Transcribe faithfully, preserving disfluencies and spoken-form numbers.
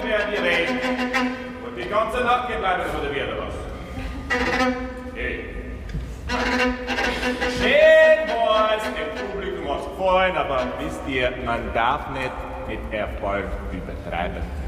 werden die reden. Und die ganze Nacht gebleiben oder wieder was. Hey. Schön war's, dem Publikum hat's gefallen, aber wisst ihr, man darf nicht mit Erfolg übertreiben.